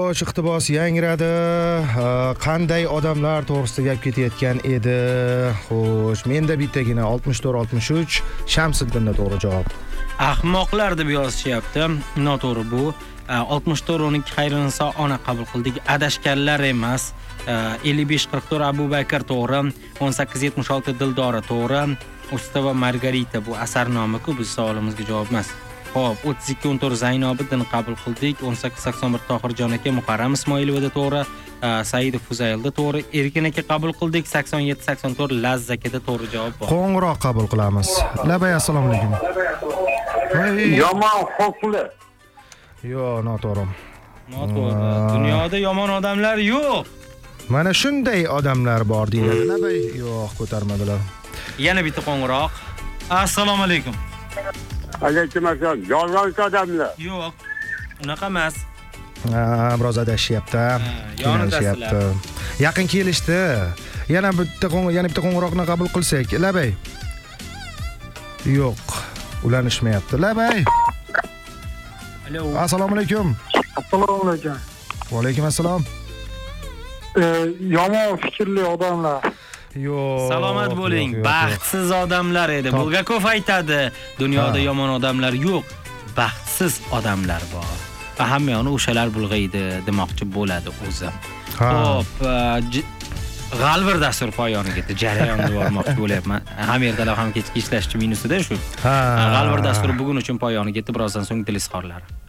Xo'sh, iqtibos yangradi. Qanday odamlar to'g'risida gap ketayotgan edi? Xo'sh, menda bittagina 64-63 Shamsiddinda to'g'ri javob. Ahmoqlar deb yozishyapti. Noto'g'ri bu. 64-12 Xayriniso ona qabul qildik. Adashganlar emas. 55-44 Abu Bakr to'g'ri. 18-76 Dildora to'g'ri. Ustava Margarita bu asar nomi-ku, biz savolimizga javob emas. Xo'p, 32-14 Zaynobiddin qabul qildik. 18-81 Tohirjon aka Muharram Ismoilovda to'g'ri. Saidov Fuzaylda to'g'ri. Erkin aka qabul qildik. 87-84 Lazzakada to'g'ri javob bor. Qo'ng'iroq qabul qilamiz. Labay, assalomu alaykum. Yomon xofli. Yo, noto'g'ri. Noto'g'ri. Dunyoda yomon odamlar yo'q. Mana shunday odamlar bor deyiladi. Labay, yo'q, ko'tarmadilar. Yana bitta qo'ng'iroq. Assalomu alaykum. Alaykum assalom. Yolg'onchi odamlar. Yo'q. Unaqa emas. Biroz adashyapti. Yonidasilar. Yaqin kelishdi. Yana bitta qo'ng'iroqni qabul qilsak. Labay. Yo'q, ulanishmayapti. Labay. Alo. Assalomu alaykum. Assalomu alaykum. Va alaykum assalom. Yomon fikrli odamlar. Yo'q. Salomat bo'ling. yo'q. Baxtsiz odamlar edi. Bulgakov aytadi, dunyoda yomon odamlar yo'q, baxtsiz odamlar bor. Va hammani o'shalar bulg'aydi demoqchi bo'ladi o'zi. Xo'p, G'alvir dastur poyoniga yetdi. Jarayonni bormoqchi bo'lyapman. Ham ertalab ham kechki ishlashchi minusida shu. G'alvir dasturi bugun uchun poyoniga yetdi. Birozdan so'ng dil izhorlari.